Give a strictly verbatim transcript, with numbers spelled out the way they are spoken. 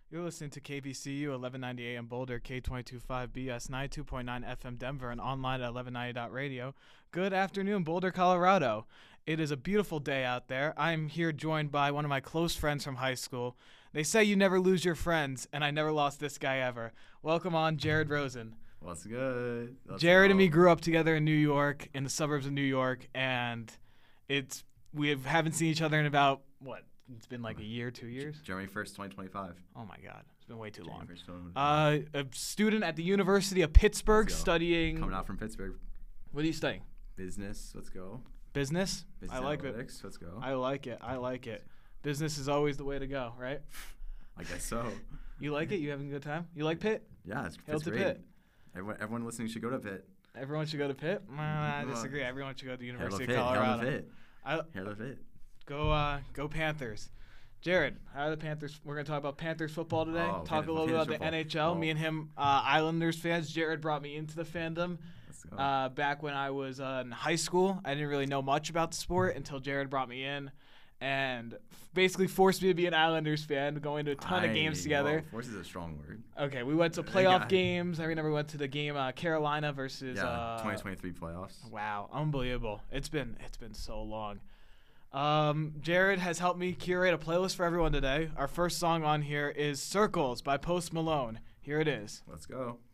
You're listening to K B C U eleven ninety A M Boulder, K twenty-two point five B S, ninety-two point nine F M Denver, and online at eleven ninety dot radio. Good afternoon, Boulder, Colorado. It is a beautiful day out there. I'm here joined by one of my close friends from high school. They say you never lose your friends, and I never lost this guy ever. Welcome on, Jared Rosen. What's good? Let's Jared go. and me grew up together in New York, in the suburbs of New York, and it's we have, haven't seen each other in about, what, it's been like a year, two years? January first, twenty twenty-five. Oh, my God. It's been way too January long. first, twenty twenty-five. Uh, a student at the University of Pittsburgh Let's go. studying. Coming out from Pittsburgh. What are you studying? Business. Let's go. Business? Business I like analytics. it. Let's go. I like it. I like it. Business is always the way to go, right? I guess so. You like it? You having a good time? You like Pitt? Yeah, it's, Hail it's to great. Pitt. Everyone, everyone listening should go to Pitt. Everyone should go to Pitt? Uh, I disagree. Everyone should go to the Hail to University Pitt. of Hail Colorado. to Pitt. I, Hail to Pitt. go, uh, go Panthers. Jared, how are the Panthers? We're going to talk about Panthers football today. Oh, talk Pan- a little bit Panthers about the football. N H L. Oh. Me and him, uh, Islanders fans. Jared brought me into the fandom. Let's go. Uh, back when I was uh, in high school, I didn't really know much about the sport until Jared brought me in and f- basically forced me to be an Islanders fan, going to a ton of I- games together. Well, force is a strong word. Okay, we went to Uh, playoff yeah. games. I remember we went to the game uh, Carolina versus Yeah, uh, twenty twenty-three playoffs. Wow, unbelievable. It's been it's been so long. Um, Jared has helped me curate a playlist for everyone today. Our first song on here is Circles by Post Malone. Here it is. Let's go.